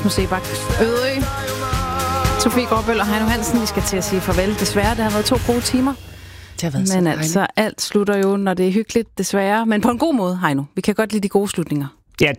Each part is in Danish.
Rasmus Sebak Ødø, Sofie Gråbøl og Heino Hansen. Vi skal til at sige farvel. Desværre, det har været 2 gode timer. Det har været men så altså, alt slutter jo, når det er hyggeligt, desværre. Men på en god måde, Heino. Vi kan godt lide de gode slutninger. Ja,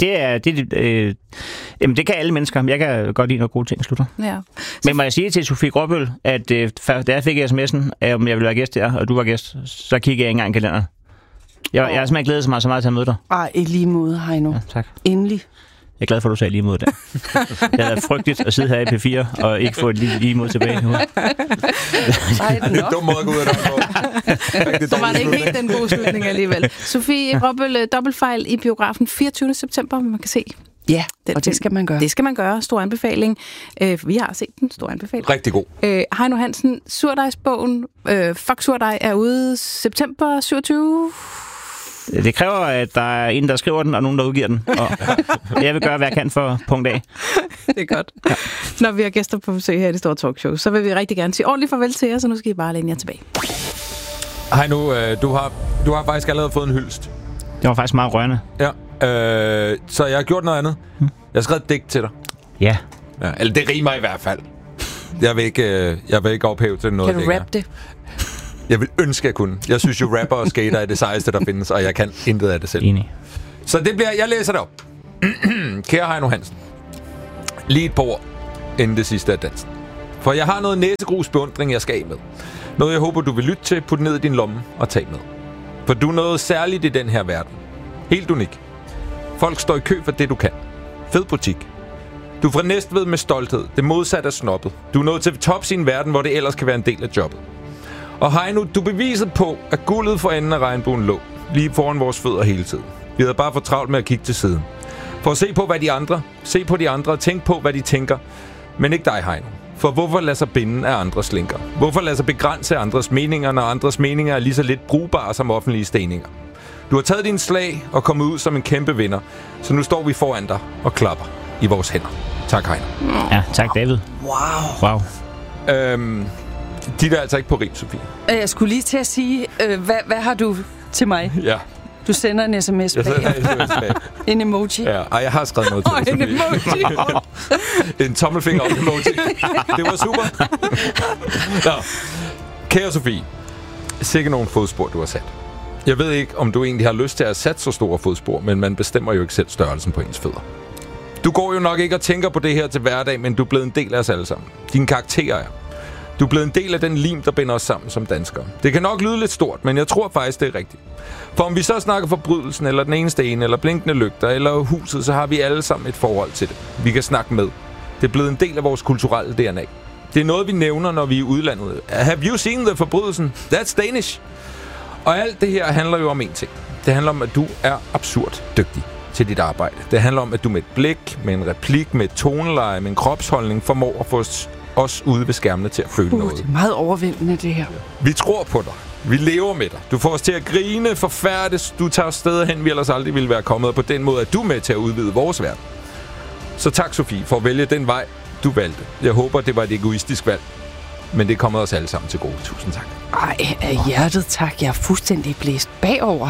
det kan alle mennesker. Jeg kan godt lide, når gode ting slutter. Ja. Men må jeg sige til Sofie Gråbøl, at da jeg fik sms'en, om jeg ville være gæst der, og du var gæst, så kiggede jeg ikke engang i kalenderen. Jeg har simpelthen glædet mig så meget til at møde dig. Ej, i lige måde, Heino. Ja, tak. Endelig. Jeg er glad for, at du sagde lige mod det. Det er frygteligt at sidde her i P4 og ikke få et lige mod tilbage nu. Det er en dum måde at gå ud af det. Så var det ikke helt den gode slutning alligevel. Sofie Gråbøl, dobbeltfejl i biografen 24. september, man kan se. Ja, og det skal man gøre. Det skal man gøre. Stor anbefaling. Vi har set den. Stor anbefaling. Rigtig god. Heino Hansen, Surdejsbogen, Fuck Surdej er ude september 27. Det kræver, at der er en, der skriver den, og nogen, der udgiver den. Og jeg vil gøre, hvad jeg kan for punkt A. Det er godt. Ja. Når vi har gæster på besøg her i det store talkshow, så vil vi rigtig gerne sige ordentligt farvel til jer, så nu skal I bare læne jer tilbage. Hej nu, du har faktisk allerede fået en hyldest. Det var faktisk meget rørende. Ja, så jeg har gjort noget andet. Jeg har skrevet et digt til dig. Ja. Eller det rimer i hvert fald. Jeg vil ikke ophæve til noget. Kan du rappe det? Jeg vil ønske, jeg kunne. Jeg synes jo, rapper og skater er det sejeste, der findes, og jeg kan intet af det selv. Enig. Så det bliver, jeg læser det op. Kære Heino Hansen. Lige et par ord, inden det sidste af dansen. For jeg har noget næsegrus beundring, jeg skal af med. Noget, jeg håber, du vil lytte til, putte ned i din lomme og tage med. For du er noget særligt i den her verden. Helt unik. Folk står i kø for det, du kan. Fed butik. Du er fra Næstved med stolthed. Det modsatte er snobbet. Du er nået til tops i en verden, hvor det ellers kan være en del af jobbet. Og Heino, du beviser på, at guldet for enden af regnbuen lå lige foran vores fødder hele tiden. Vi havde bare for travlt med at kigge til siden. For at se på, hvad de andre, se på de andre og tænke på, hvad de tænker. Men ikke dig, Heino. For hvorfor lade sig binde af andres slinker? Hvorfor lade sig begrænse andres meninger, når andres meninger er lige så lidt brugbare som offentlige steninger? Du har taget din slag og kommet ud som en kæmpe vinder. Så nu står vi foran dig og klapper i vores hænder. Tak, Heino. Ja, tak, David. Wow. De der er altså ikke på rim, Sofie. Jeg skulle lige til at sige, hvad har du til mig? Ja. Du sender en sms bag. En emoji. Ja, jeg har skrevet noget til en emoji. En tommelfinger op emoji. Det var super. Nå. Kære Sofie, sikke nogle fodspor, du har sat. Jeg ved ikke, om du egentlig har lyst til at sætte så store fodspor, men man bestemmer jo ikke selv størrelsen på ens fødder. Du går jo nok ikke og tænker på det her til hverdag, men du er blevet en del af os alle sammen. Dine karakterer er. Du er blevet en del af den lim, der binder os sammen som danskere. Det kan nok lyde lidt stort, men jeg tror faktisk, det er rigtigt. For om vi så snakker forbrydelsen, eller den eneste ene, eller blinkende lygter, eller huset, så har vi alle sammen et forhold til det. Vi kan snakke med. Det er blevet en del af vores kulturelle DNA. Det er noget, vi nævner, når vi er i udlandet. Have you seen the forbrydelsen? That's Danish. Og alt det her handler jo om én ting. Det handler om, at du er absurd dygtig til dit arbejde. Det handler om, at du med et blik, med en replik, med et toneleje, med en kropsholdning formår at få os ude ved skærmene til at føle noget. Det er meget overvældende, det her. Vi tror på dig. Vi lever med dig. Du får os til at grine, forfærdes. Du tager steder hen, vi ellers aldrig ville være kommet. Og på den måde er du med til at udvide vores verden. Så tak, Sofie, for at vælge den vej, du valgte. Jeg håber, det var et egoistisk valg. Men det kommer os alle sammen til gode. Tusind tak. Ej, af hjertet tak. Jeg er fuldstændig blæst bagover.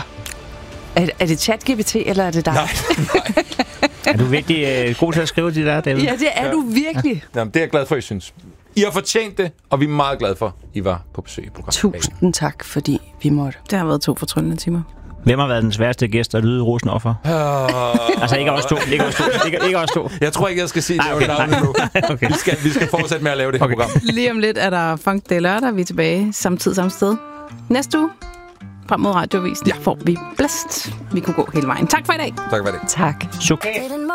Er det ChatGPT, eller er det dig? Nej. Er du virkelig god til at skrive de der, David? Ja, det er du virkelig. Jamen, det er jeg glad for, I synes. I har fortjent det, og vi er meget glade for, I var på besøg i programmet. Tusind tak, fordi vi måtte. Det har været 2 fortryllende timer. Hvem har været den sværeste gæst at lyde rosen offer? Altså ikke os to. Ikke os to. Jeg tror ikke, jeg skal sige det navnet nu. Okay. Vi skal fortsætte med at lave det her program. Lige om lidt er der Funk Day lørdag. Vi er tilbage samme tid, samme sted. Næste uge, frem mod Radioavisen, får vi blæst. Vi kunne gå hele vejen. Tak for i dag. Tak for det. Tak. Chokat.